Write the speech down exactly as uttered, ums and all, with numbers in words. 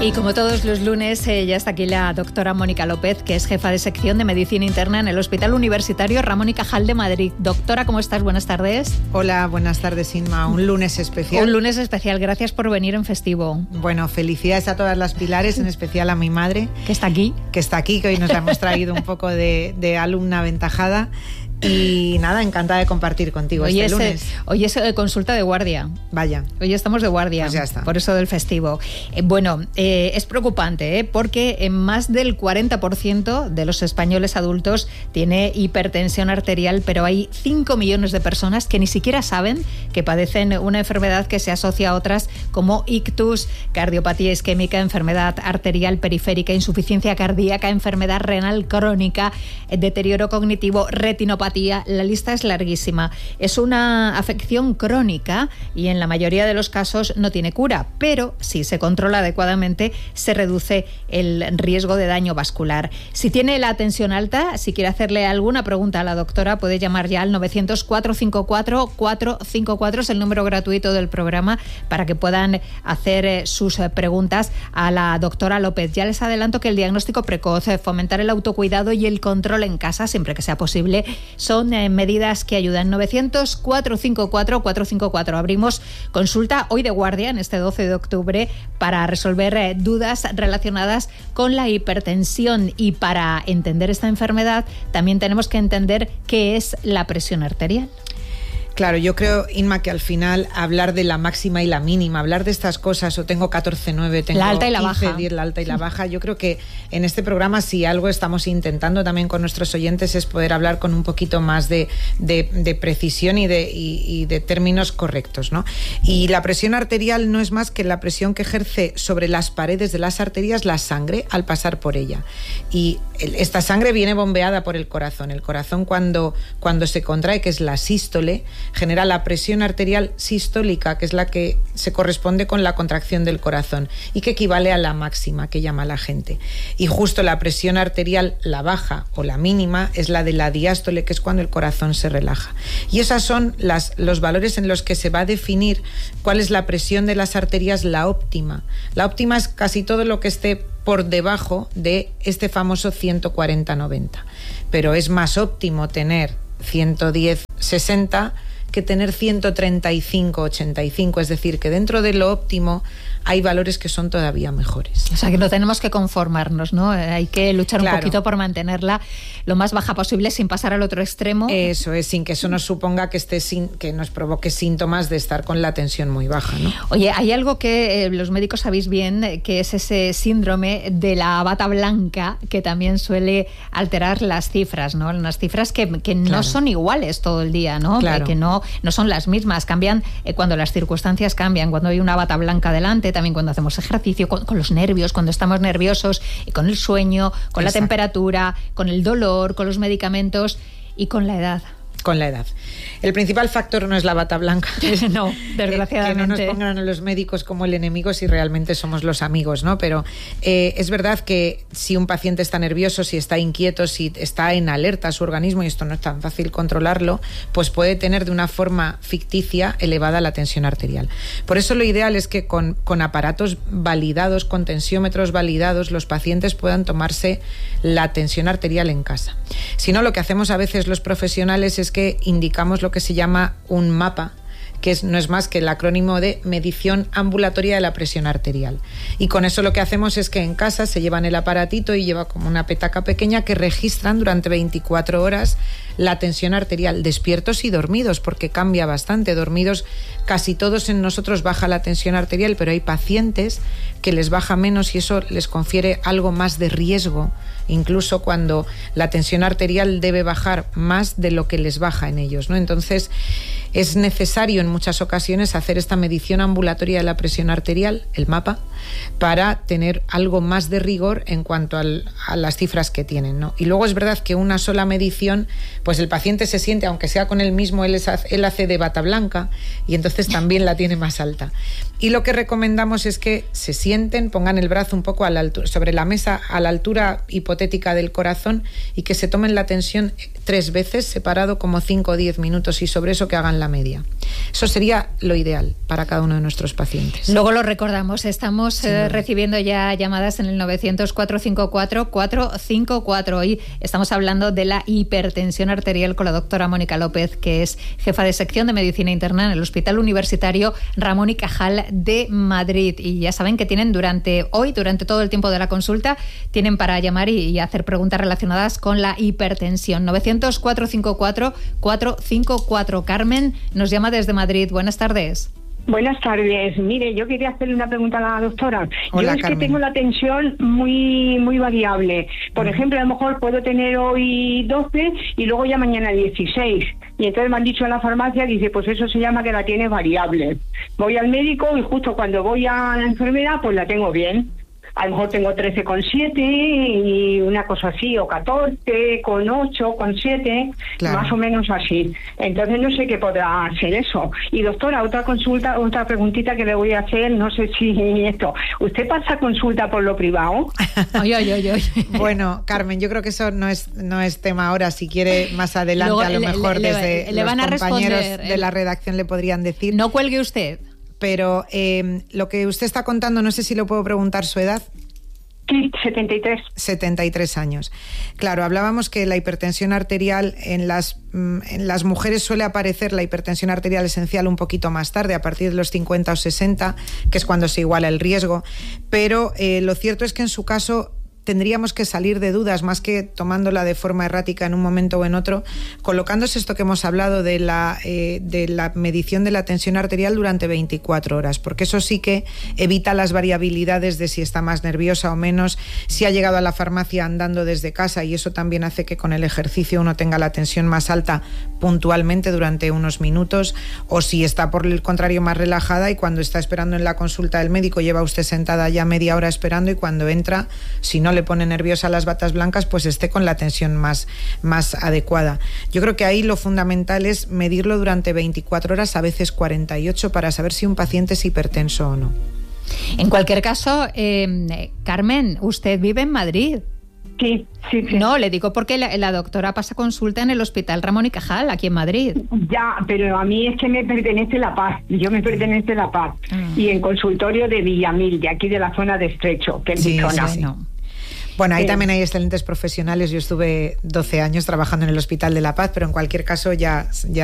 Y como todos los lunes, eh, ya está aquí la doctora Mónica López, que es jefa de sección de Medicina Interna en el Hospital Universitario Ramón y Cajal de Madrid. Doctora, ¿cómo estás? Buenas tardes. Hola, buenas tardes, Inma. Un lunes especial. Un lunes especial. Gracias por venir en festivo. Bueno, felicidades a todas las pilares, en especial a mi madre. Que está aquí. Que está aquí, que hoy nos la hemos traído un poco de, de alumna aventajada. Y nada, encantada de compartir contigo hoy este es, lunes. Hoy es consulta de guardia. Vaya. Hoy estamos de guardia, pues ya está. Por eso del festivo. Eh, bueno, eh, es preocupante, ¿eh? porque en más del cuarenta por ciento de los españoles adultos tiene hipertensión arterial, pero hay cinco millones de personas que ni siquiera saben que padecen una enfermedad que se asocia a otras como ictus, cardiopatía isquémica, enfermedad arterial periférica, insuficiencia cardíaca, enfermedad renal crónica, deterioro cognitivo, retinopatía. La lista es larguísima. Es una afección crónica y en la mayoría de los casos no tiene cura, pero si se controla adecuadamente se reduce el riesgo de daño vascular. Si tiene la tensión alta, si quiere hacerle alguna pregunta a la doctora, puede llamar ya al novecientos, cuatrocientos cincuenta y cuatro, cuatrocientos cincuenta y cuatro, es el número gratuito del programa para que puedan hacer sus preguntas a la doctora López. Ya les adelanto que el diagnóstico precoz, fomentar el autocuidado y el control en casa, siempre que sea posible, son eh, medidas que ayudan. Novecientos, cuatrocientos cincuenta y cuatro, cuatrocientos cincuenta y cuatro. Abrimos consulta hoy de guardia en este doce de octubre para resolver eh, dudas relacionadas con la hipertensión, y para entender esta enfermedad también tenemos que entender qué es la presión arterial. Claro, yo creo, Inma, que al final hablar de la máxima y la mínima, hablar de estas cosas, o tengo catorce nueve, tengo la alta y la quince baja. diez, la alta y la baja, yo creo que en este programa, si algo estamos intentando también con nuestros oyentes, es poder hablar con un poquito más de, de, de precisión y de, y, y de términos correctos, ¿no? Y la presión arterial no es más que la presión que ejerce sobre las paredes de las arterias la sangre al pasar por ella. Y esta sangre viene bombeada por el corazón. El corazón, cuando, cuando se contrae, que es la sístole, genera la presión arterial sistólica, que es la que se corresponde con la contracción del corazón y que equivale a la máxima que llama la gente. Y justo la presión arterial, la baja o la mínima, es la de la diástole, que es cuando el corazón se relaja. Y esos son las, los valores en los que se va a definir cuál es la presión de las arterias, la óptima. La óptima es casi todo lo que esté por debajo de este famoso ciento cuarenta noventa. Pero es más óptimo tener ciento diez sesenta que tener ciento treinta y cinco ochenta y cinco, es decir, que dentro de lo óptimo hay valores que son todavía mejores. O sea, que no tenemos que conformarnos, ¿no? Hay que luchar claro. un poquito por mantenerla lo más baja posible sin pasar al otro extremo. Eso es, sin que eso nos suponga que esté sin, que nos provoque síntomas de estar con la tensión muy baja, ¿no? Oye, hay algo que eh, los médicos sabéis bien, que es ese síndrome de la bata blanca, que también suele alterar las cifras, ¿no? Unas cifras que, que no claro. son iguales todo el día, ¿no? Claro. Que no, no son las mismas, cambian eh, cuando las circunstancias cambian, cuando hay una bata blanca delante, también cuando hacemos ejercicio, con, con los nervios, cuando estamos nerviosos, y con el sueño, con Exacto. la temperatura, con el dolor, con los medicamentos y con la edad. Con la edad. El principal factor no es la bata blanca. No, desgraciadamente. Que no nos pongan a los médicos como el enemigo si realmente somos los amigos, ¿no? Pero eh, es verdad que si un paciente está nervioso, si está inquieto, si está en alerta su organismo, y esto no es tan fácil controlarlo, pues puede tener de una forma ficticia elevada la tensión arterial. Por eso lo ideal es que con, con aparatos validados, con tensiómetros validados, los pacientes puedan tomarse la tensión arterial en casa. Si no, lo que hacemos a veces los profesionales es que indicamos lo que se llama un mapa, que es, no es más que el acrónimo de medición ambulatoria de la presión arterial. Y con eso lo que hacemos es que en casa se llevan el aparatito y lleva como una petaca pequeña que registran durante veinticuatro horas la tensión arterial, despiertos y dormidos, porque cambia bastante. Dormidos casi todos en nosotros baja la tensión arterial, pero hay pacientes que les baja menos y eso les confiere algo más de riesgo, incluso cuando la tensión arterial debe bajar más de lo que les baja en ellos, ¿no? Entonces es necesario en muchas ocasiones hacer esta medición ambulatoria de la presión arterial, el mapa, para tener algo más de rigor en cuanto al, a las cifras que tienen, ¿no? Y luego es verdad que una sola medición, pues el paciente se siente, aunque sea con el mismo, él, es, él hace de bata blanca y entonces también la tiene más alta. Y lo que recomendamos es que se sienten, pongan el brazo un poco a la altura, sobre la mesa a la altura hipotética del corazón y que se tomen la tensión tres veces, separado como cinco o diez minutos, y sobre eso que hagan la media. Eso sería lo ideal para cada uno de nuestros pacientes. Luego lo recordamos, estamos sí, eh, recibiendo ya llamadas en el novecientos, cuatro cinco cuatro, cuatro cinco cuatro. Hoy estamos hablando de la hipertensión arterial con la doctora Mónica López, que es jefa de sección de Medicina Interna en el Hospital Universitario Ramón y Cajal de Madrid. Y ya saben que tienen durante hoy, durante todo el tiempo de la consulta, tienen para llamar y, y hacer preguntas relacionadas con la hipertensión. novecientos, cuatro cinco cuatro, cuatro cinco cuatro. Carmen nos llama desde Madrid. Buenas tardes. Buenas tardes. Mire, yo quería hacerle una pregunta a la doctora. Hola, yo es Carmen. que tengo la tensión muy muy variable. Por ejemplo, a lo mejor puedo tener hoy doce y luego ya mañana dieciséis. Y entonces me han dicho en la farmacia, dice, pues eso se llama que la tiene variable. Voy al médico y justo cuando voy a la enfermera, pues la tengo bien. A lo mejor tengo trece con siete y una cosa así, o catorce con ocho, con siete, claro, más o menos así. Entonces no sé qué podrá ser eso. Y doctora, otra consulta, otra preguntita que le voy a hacer, no sé si esto, ¿usted pasa consulta por lo privado? Ay, ay, ay, ay. Bueno, Carmen, yo creo que eso no es no es tema ahora. Si quiere más adelante, luego, a lo mejor le, desde le, le van los a compañeros responder, de la redacción le podrían decir. No cuelgue usted. Pero eh, lo que usted está contando, no sé si lo puedo preguntar, su edad. Sí, setenta y tres. setenta y tres años. Claro, hablábamos que la hipertensión arterial en las, en las mujeres suele aparecer la hipertensión arterial esencial un poquito más tarde, a partir de los cincuenta o sesenta, que es cuando se iguala el riesgo. Pero eh, lo cierto es que en su caso tendríamos que salir de dudas, más que tomándola de forma errática en un momento o en otro, colocándose esto que hemos hablado de la, eh, de la medición de la tensión arterial durante veinticuatro horas, porque eso sí que evita las variabilidades de si está más nerviosa o menos, si ha llegado a la farmacia andando desde casa, y eso también hace que con el ejercicio uno tenga la tensión más alta puntualmente durante unos minutos, o si está por el contrario más relajada y cuando está esperando en la consulta del médico lleva usted sentada ya media hora esperando, y cuando entra, si no le pone nerviosa las batas blancas, pues esté con la tensión más, más adecuada. Yo creo que ahí lo fundamental es medirlo durante veinticuatro horas, a veces cuarenta y ocho, para saber si un paciente es hipertenso o no. En cualquier caso, eh, Carmen, usted vive en Madrid. Sí, sí, sí. No, le digo porque la, la doctora pasa consulta en el Hospital Ramón y Cajal, aquí en Madrid. Ya, pero a mí es que me pertenece La Paz, yo me pertenece La Paz, mm. y en consultorio de Villamil, de aquí de la zona de Estrecho, que es sí, mi zona. Sí, sí. Bueno, ahí sí. También hay excelentes profesionales. Yo estuve doce años trabajando en el Hospital de La Paz, pero en cualquier caso ya... ya